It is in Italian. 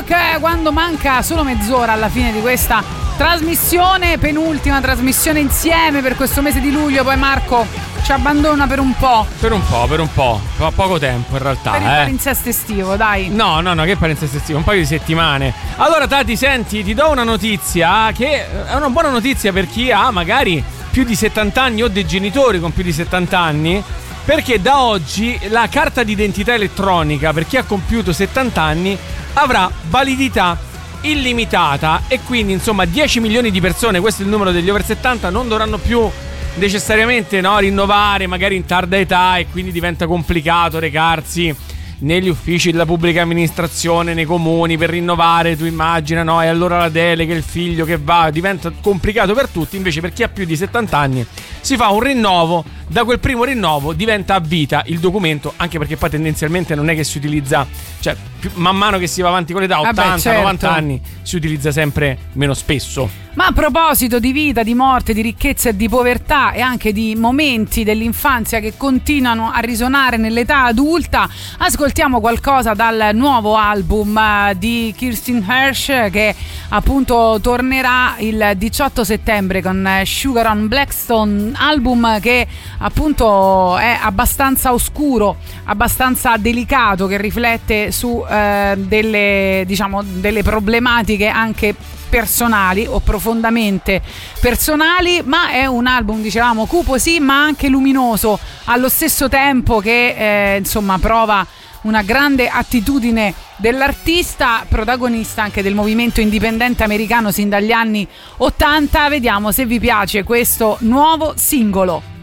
Rock, quando manca solo mezz'ora alla fine di questa trasmissione, penultima trasmissione insieme per questo mese di luglio. Poi Marco ci abbandona per un po'. Per un po'. Poco tempo in realtà. Per il palinsesto estivo, dai. No, che palinsesto estivo? Un paio di settimane. Allora, Tati, senti, ti do una notizia che è una buona notizia per chi ha magari più di 70 anni o dei genitori con più di 70 anni. Perché da oggi la carta d'identità elettronica per chi ha compiuto 70 anni avrà validità illimitata e quindi insomma 10 milioni di persone, questo è il numero degli over 70, non dovranno più necessariamente rinnovare magari in tarda età, e quindi diventa complicato recarsi negli uffici della pubblica amministrazione, nei comuni per rinnovare, tu immagina, no? E allora la delega, il figlio che va, diventa complicato per tutti. Invece per chi ha più di 70 anni si fa un rinnovo, da quel primo rinnovo diventa a vita il documento, anche perché poi tendenzialmente non è che si utilizza, cioè man mano che si va avanti con l'età, 80, certo. 90 anni, si utilizza sempre meno spesso. Ma a proposito di vita, di morte, di ricchezza e di povertà, e anche di momenti dell'infanzia che continuano a risuonare nell'età adulta, ascoltiamo qualcosa dal nuovo album di Kirsten Hersh, che appunto tornerà il 18 settembre con Sugar on Blackstone, album che appunto è abbastanza oscuro, abbastanza delicato, che riflette su delle problematiche anche personali o profondamente personali, ma è un album, dicevamo, cupo sì, ma anche luminoso allo stesso tempo, che insomma prova una grande attitudine dell'artista, protagonista anche del movimento indipendente americano sin dagli anni 80. Vediamo se vi piace questo nuovo singolo.